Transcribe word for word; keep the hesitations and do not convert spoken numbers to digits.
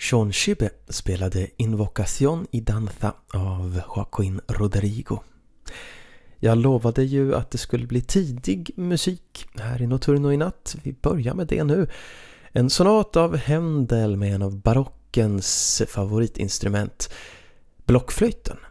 Sean Schibbe spelade Invocación y Danza av Joaquín Rodrigo. Jag lovade ju att det skulle bli tidig musik här i Notturno i natt. Vi börjar med det nu. En sonat av Händel med en av barockens favoritinstrument, blockflöjten.